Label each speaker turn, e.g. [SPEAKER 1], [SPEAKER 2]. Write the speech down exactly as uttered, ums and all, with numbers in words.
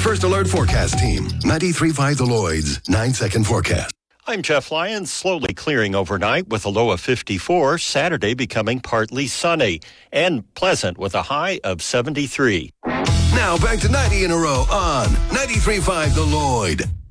[SPEAKER 1] First Alert Forecast Team. ninety-three point five The Lloyd's nine-second forecast.
[SPEAKER 2] I'm Jeff Lyons, slowly clearing overnight with a low of fifty-four, Saturday becoming partly sunny and pleasant with a high of seventy-three.
[SPEAKER 1] Now back to ninety in a row on ninety-three point five The Lloyd.